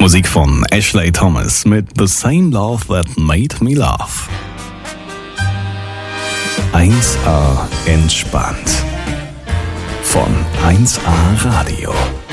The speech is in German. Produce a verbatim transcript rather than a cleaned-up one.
Musik von Ashley Thomas mit The Same Love That Made Me Laugh. eins A entspannt. Von eins A Radio.